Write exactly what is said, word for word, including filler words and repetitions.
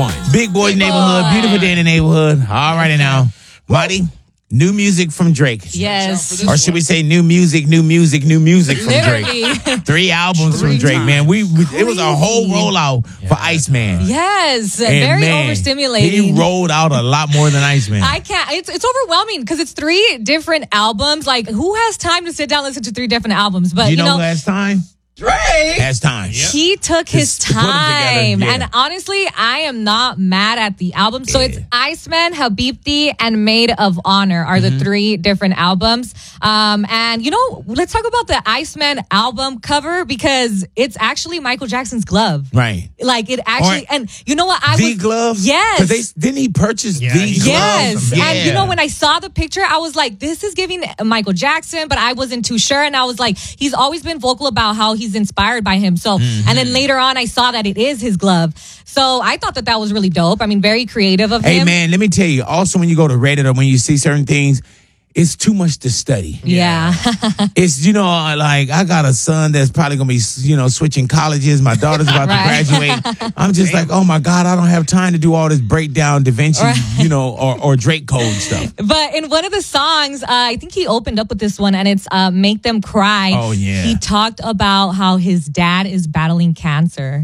Big Boy Neighborhood, Boy. beautiful day in the neighborhood. All righty now. Marty, new music from Drake. Yes. Or should we say new music, new music, new music from Literally. Drake? Three albums Three from Drake, times. man. We, we It was a whole rollout for Iceman. Yes. And Very man, overstimulating. He rolled out a lot more than Iceman. I can't. It's it's overwhelming because it's three different albums. Like, who has time to sit down and listen to three different albums? But you, you, know, know, who has time? Drake. Has time. he took his Just to put 'em time. together, yeah. And honestly, I am not mad at the album. So Yeah. it's Iceman, Habibti, and Maid of Honor are Mm-hmm. the three different albums. Um, and, you know, let's talk about the Iceman album cover because it's actually Michael Jackson's glove. Right. Like, it actually, Or and you know what? I the was. glove? Yes. Because didn't he purchase Yeah, the he- glove? Yes. Yeah. And you know, when I saw the picture, I was like, this is giving Michael Jackson, but I wasn't too sure. And I was like, he's always been vocal about how he's inspired by him. So, Mm-hmm. and then later on, I saw that it is his glove. So I thought that that was really dope. I mean, very creative of Hey, him. man, let me tell you. Also, when you go to Reddit or when you see certain things, it's too much to study. Yeah. It's, you know, like I got a son that's probably going to be, you know, switching colleges. My daughter's about Right. to graduate. I'm just like, oh my God, I don't have time to do all this breakdown Da Vinci, Right. you know, or, or Drake code stuff. But in one of the songs, uh, I think he opened up with this one and it's uh, Make Them Cry. Oh, yeah. He talked about how his dad is battling cancer.